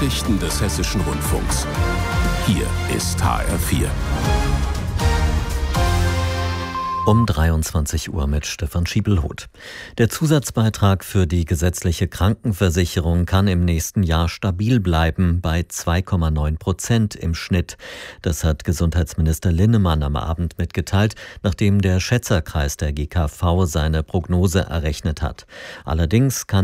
Nachrichten des Hessischen Rundfunks. Hier ist HR4. Um 23 Uhr mit Stefan Schiebelhoth. Der Zusatzbeitrag für die gesetzliche Krankenversicherung kann im nächsten Jahr stabil bleiben bei 2,9% im Schnitt. Das hat Gesundheitsminister Linnemann am Abend mitgeteilt, nachdem der Schätzerkreis der GKV seine Prognose errechnet hat. Allerdings kann